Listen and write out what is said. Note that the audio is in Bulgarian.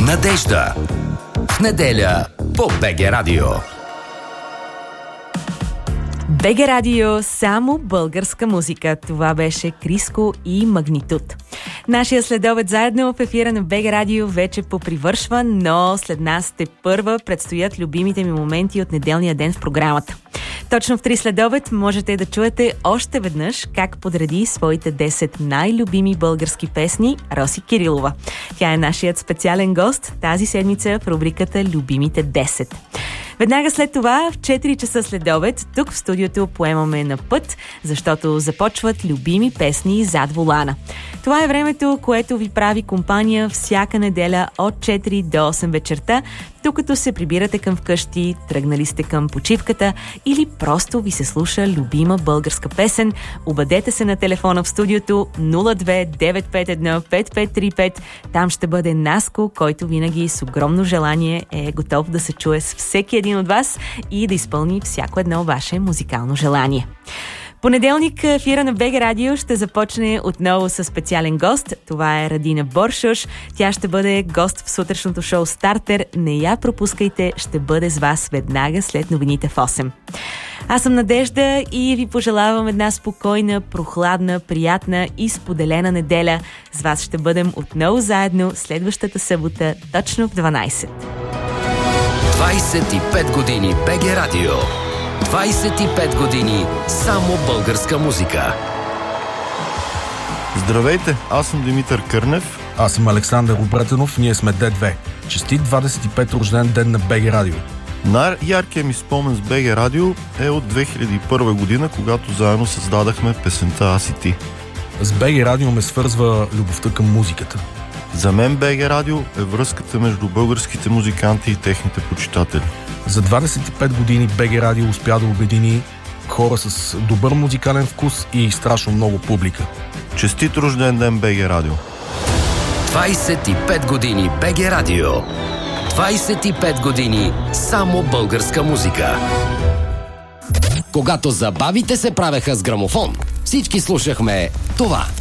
Надежда. В неделя по БГ Радио. БГ Радио, само българска музика. Това беше Криско и Магнитуд. Нашия следобед заедно в ефира на БГ Радио вече попривършва, но след нас тепърва предстоят любимите ми моменти от неделния ден в програмата. Точно в 3 следобед можете да чуете още веднъж как подреди своите 10 най-любими български песни Роси Кирилова. Тя е нашият специален гост тази седмица в рубриката Любимите 10. Веднага след това, в 4 часа след обед, тук в студиото поемаме на път, защото започват любими песни зад волана. Това е времето, което ви прави компания всяка неделя от 4 до 8 вечерта, докато се прибирате към вкъщи, тръгнали сте към почивката или просто ви се слуша любима българска песен. Обадете се на телефона в студиото 02-951-5535. Там ще бъде Наско, който винаги с огромно желание е готов да се чуе с всеки един от вас и да изпълни всяко едно ваше музикално желание. Понеделник ефира на БГ Радио ще започне отново с специален гост. Това е Радина Боршош. Тя ще бъде гост в сутрешното шоу Стартер. Не я пропускайте, ще бъде с вас веднага след новините в 8. Аз съм Надежда и ви пожелавам една спокойна, прохладна, приятна и споделена неделя. С вас ще бъдем отново заедно следващата събота, точно в 12. 25 години БГ Радио. 25 години само българска музика. Здравейте, аз съм Димитър Кърнев. Аз съм Александър Обретенов, ние сме Д2. Честит 25 рожден ден на БГ Радио. Най-яркият ми спомен с БГ Радио е от 2001 година, когато заедно създадахме песента Аз и ти. С БГ Радио ме свързва любовта към музиката. За мен БГ Радио е връзката между българските музиканти и техните почитатели. За 25 години БГ Радио успя да обедини хора с добър музикален вкус и страшно много публика. Честит рожден ден, БГ Радио! 25 години БГ Радио. 25 години само българска музика. Когато забавите се правеха с грамофон, всички слушахме това.